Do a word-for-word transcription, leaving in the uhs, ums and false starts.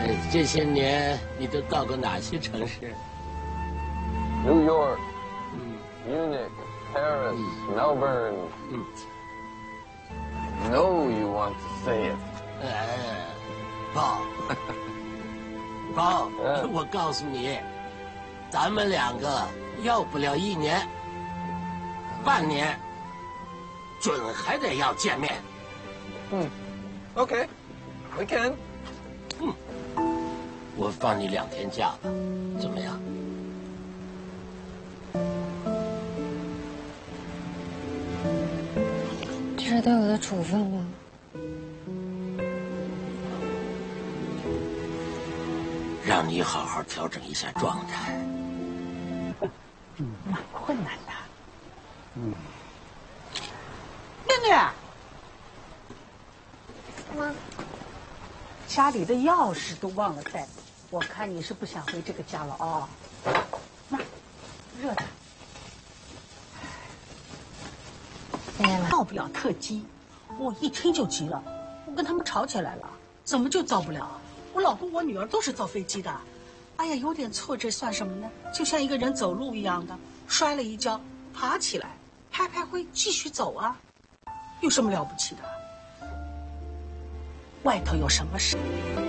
呃，这些年你都到过哪些城市 ？New York, Munich, Paris, Melbourne. I know you want to say it. 哎，宝，宝，我告诉你，咱们两个要不了一年、半年，准还得要见面。 嗯 ，OK, we can. 嗯，我放你两天假吧，怎么样？ 这是对我的处分吗？ 让你好好调整一下状态。 嗯，蛮困难的。嗯。念念。妈。家里的钥匙都忘了带，我看你是不想回这个家了啊。妈，热的。造不了特机，我一听就急了，我跟他们吵起来了，怎么就造不了？我老公我女儿都是造飞机的，哎呀，有点挫折算什么呢？就像一个人走路一样的，摔了一跤，爬起来，拍拍灰继续走啊，有什么了不起的？外头有什么事？